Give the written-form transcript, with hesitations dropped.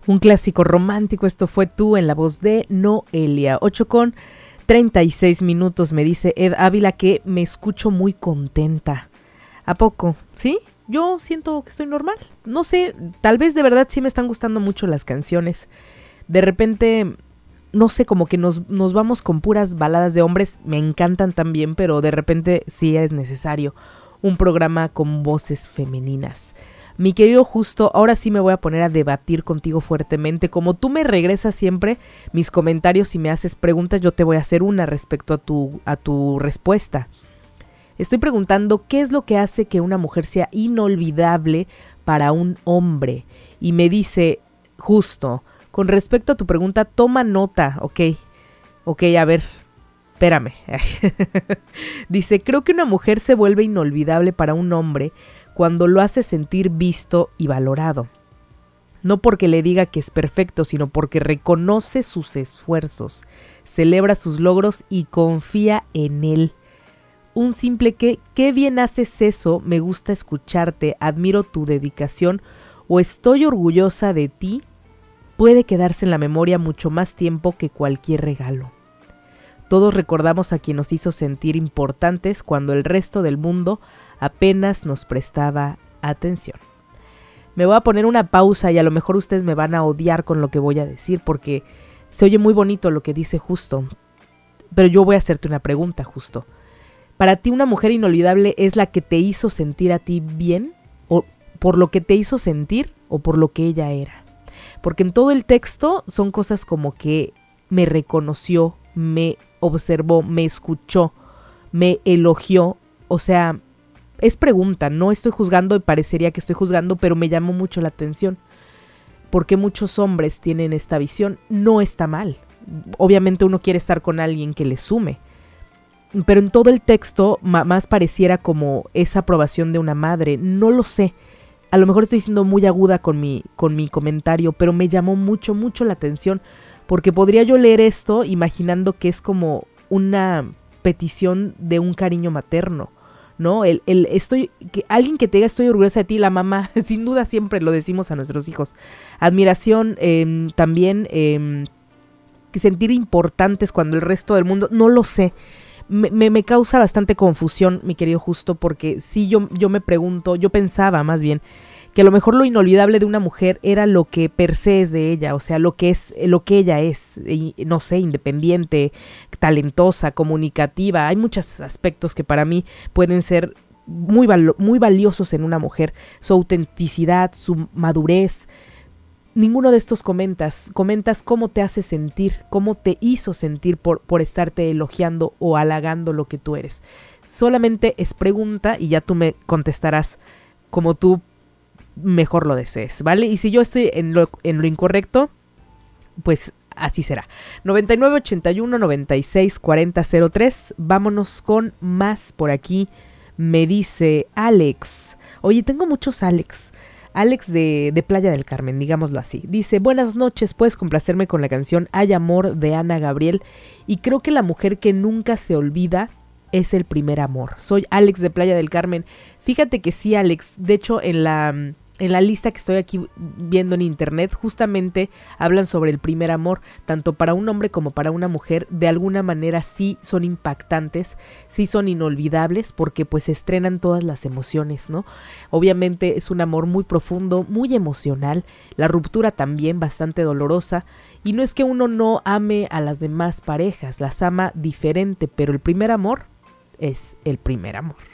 Un clásico romántico, esto fue Tú en la voz de Noelia. 8:36 me dice Ed Ávila que me escucho muy contenta. ¿A poco? ¿Sí? Yo siento que estoy normal. No sé, tal vez de verdad sí me están gustando mucho las canciones. De repente, no sé, como que nos vamos con puras baladas de hombres. Me encantan también, pero de repente sí es necesario un programa con voces femeninas. Mi querido Justo, ahora sí me voy a poner a debatir contigo fuertemente. Como tú me regresas siempre mis comentarios y me haces preguntas, yo te voy a hacer una respecto a tu respuesta. Estoy preguntando qué es lo que hace que una mujer sea inolvidable para un hombre. Y me dice, Justo, con respecto a tu pregunta, toma nota, ok, a ver, espérame. Dice, creo que una mujer se vuelve inolvidable para un hombre cuando lo hace sentir visto y valorado. No porque le diga que es perfecto, sino porque reconoce sus esfuerzos, celebra sus logros y confía en él. Un simple qué bien haces eso, me gusta escucharte, admiro tu dedicación o estoy orgullosa de ti, puede quedarse en la memoria mucho más tiempo que cualquier regalo. Todos recordamos a quien nos hizo sentir importantes cuando el resto del mundo apenas nos prestaba atención. Me voy a poner una pausa y a lo mejor ustedes me van a odiar con lo que voy a decir porque se oye muy bonito lo que dice Justo, pero yo voy a hacerte una pregunta, Justo. ¿Para ti una mujer inolvidable es la que te hizo sentir a ti bien? ¿O por lo que te hizo sentir o por lo que ella era? Porque en todo el texto son cosas como que me reconoció, me observó, me escuchó, me elogió. O sea, es pregunta, no estoy juzgando y parecería que estoy juzgando, pero me llamó mucho la atención. Porque muchos hombres tienen esta visión, no está mal. Obviamente uno quiere estar con alguien que le sume. Pero en todo el texto más pareciera como esa aprobación de una madre. No lo sé. A lo mejor estoy siendo muy aguda con mi comentario, pero me llamó mucho la atención. Porque podría yo leer esto imaginando que es como una petición de un cariño materno, ¿no? Alguien que te diga estoy orgullosa de ti, la mamá, sin duda siempre lo decimos a nuestros hijos. Admiración, también sentir importantes cuando el resto del mundo, no lo sé. Me causa bastante confusión, mi querido Justo, porque sí yo me pregunto, yo pensaba más bien que a lo mejor lo inolvidable de una mujer era lo que per se es de ella, o sea, lo que ella es, no sé, independiente, talentosa, comunicativa. Hay muchos aspectos que para mí pueden ser muy valiosos en una mujer, su autenticidad, su madurez. Ninguno de estos comentas cómo te hace sentir, cómo te hizo sentir por estarte elogiando o halagando lo que tú eres. Solamente es pregunta y ya tú me contestarás como tú mejor lo desees, ¿vale? Y si yo estoy en lo incorrecto, pues así será. 9981-964003. Vámonos con más por aquí. Me dice Alex. Oye, tengo muchos Alex. Alex de Playa del Carmen, digámoslo así. Dice, buenas noches, puedes complacerme con la canción Hay Amor de Ana Gabriel. Y creo que la mujer que nunca se olvida es el primer amor. Soy Alex de Playa del Carmen. Fíjate que sí, Alex. De hecho, en la lista que estoy aquí viendo en internet, justamente hablan sobre el primer amor, tanto para un hombre como para una mujer. De alguna manera sí son impactantes, sí son inolvidables, porque pues se estrenan todas las emociones, ¿no? Obviamente es un amor muy profundo, muy emocional, la ruptura también bastante dolorosa, y no es que uno no ame a las demás parejas, las ama diferente, pero el primer amor es el primer amor.